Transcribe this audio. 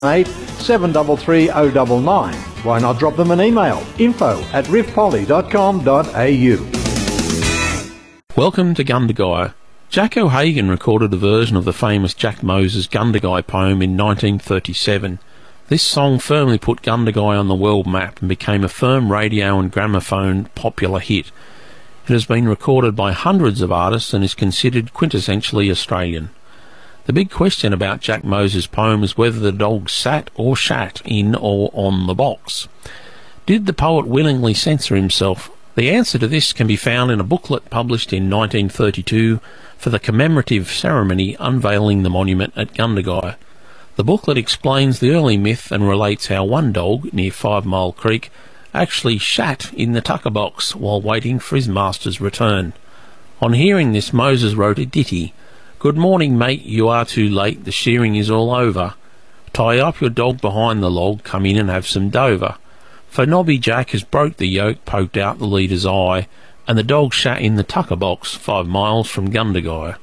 733 099. Why not drop them an email? info@riffpoly.com.au. Welcome to Gundagai. Jack O'Hagan recorded a version of the famous Jack Moses Gundagai poem in 1937. This song firmly put Gundagai on the world map and became a firm radio and gramophone popular hit. It has been recorded by hundreds of artists and is considered quintessentially Australian. The big question about Jack Moses' poem is whether the dog sat or shat in or on the box. Did the poet willingly censor himself? The answer to this can be found in a booklet published in 1932 for the commemorative ceremony unveiling the monument at Gundagai. The booklet explains the early myth and relates how one dog, near 5 Mile Creek, actually shat in the tucker box while waiting for his master's return. On hearing this, Moses wrote a ditty. "Good morning, mate, you are too late, the shearing is all over. Tie up your dog behind the log, come in and have some Dover. For Nobby Jack has broke the yoke, poked out the leader's eye, and the dog shat in the tucker box 5 miles from Gundagai."